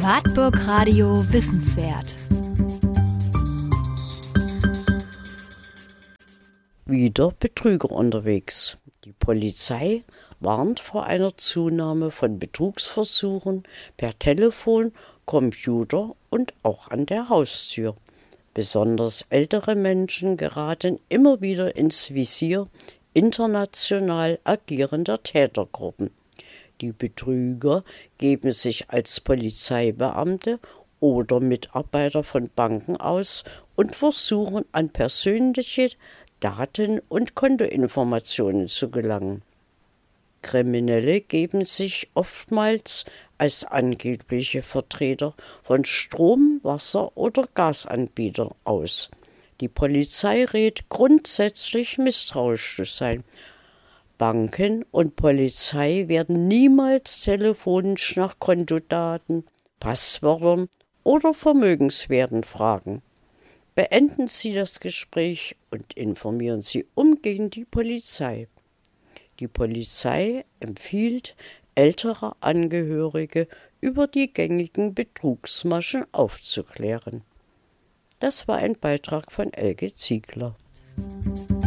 Wartburg Radio Wissenswert. Wieder Betrüger unterwegs. Die Polizei warnt vor einer Zunahme von Betrugsversuchen per Telefon, Computer und auch an der Haustür. Besonders ältere Menschen geraten immer wieder ins Visier international agierender Tätergruppen. Die Betrüger geben sich als Polizeibeamte oder Mitarbeiter von Banken aus und versuchen, an persönliche Daten- und Kontoinformationen zu gelangen. Kriminelle geben sich oftmals als angebliche Vertreter von Strom-, Wasser- oder Gasanbietern aus. Die Polizei rät grundsätzlich, misstrauisch zu sein. Banken und Polizei werden niemals telefonisch nach Kontodaten, Passwörtern oder Vermögenswerten fragen. Beenden Sie das Gespräch und informieren Sie umgehend die Polizei. Die Polizei empfiehlt, ältere Angehörige über die gängigen Betrugsmaschen aufzuklären. Das war ein Beitrag von Elke Ziegler.